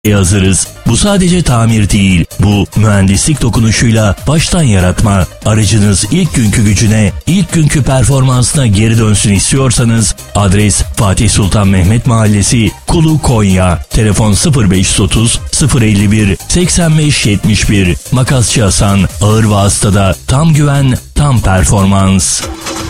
hazırız. Bu sadece tamir değil, bu mühendislik dokunuşuyla baştan yaratma. Aracınız ilk günkü gücüne, ilk günkü performansına geri dönsün istiyorsanız adres Fatih Sultan Mehmet Mahallesi, Kulu, Konya. Telefon 0530 051 85 71. Makasçı Hasan, ağır vasıtada tam güven, tam performans.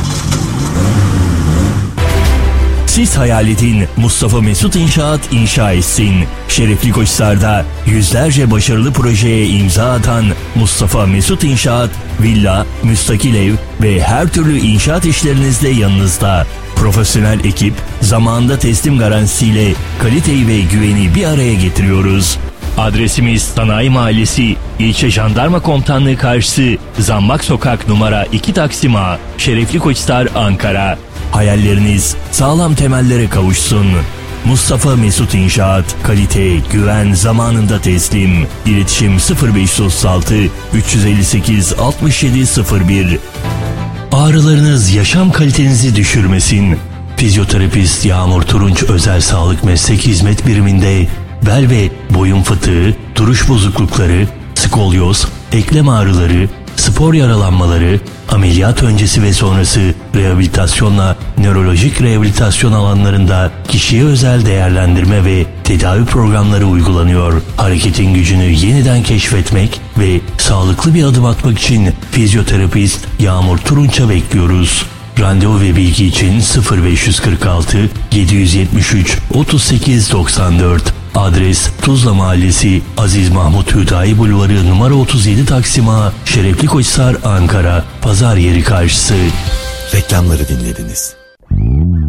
Siz hayal edin, Mustafa Mesut İnşaat inşa etsin. Şerefli Koçhisar'da yüzlerce başarılı projeye imza atan Mustafa Mesut İnşaat, villa, müstakil ev ve her türlü inşaat işlerinizde yanınızda. Profesyonel ekip, zamanında teslim garantisiyle kaliteyi ve güveni bir araya getiriyoruz. Adresimiz Sanayi Mahallesi, İlçe Jandarma Komutanlığı karşısı, Zambak Sokak numara 2 Taksim A, Şerefli Koçhisar, Ankara. Hayalleriniz sağlam temellere kavuşsun. Mustafa Mesut İnşaat, kalite, güven, zamanında teslim. İletişim 0536 358 6701. Ağrılarınız yaşam kalitenizi düşürmesin. Fizyoterapist Yağmur Turunç Özel Sağlık Meslek Hizmet Biriminde bel ve boyun fıtığı, duruş bozuklukları, skolyoz, eklem ağrıları, spor yaralanmaları, ameliyat öncesi ve sonrası rehabilitasyonla nörolojik rehabilitasyon alanlarında kişiye özel değerlendirme ve tedavi programları uygulanıyor. Hareketin gücünü yeniden keşfetmek ve sağlıklı bir adım atmak için fizyoterapist Yağmur Turunç'a bekliyoruz. Randevu ve bilgi için 0546 773 38 94. Adres Tuzla Mahallesi, Aziz Mahmut Hüdayi Bulvarı numara 37 Taksim A, Şerefli Koçhisar, Ankara. Pazar yeri karşısı. Reklamları dinlediniz.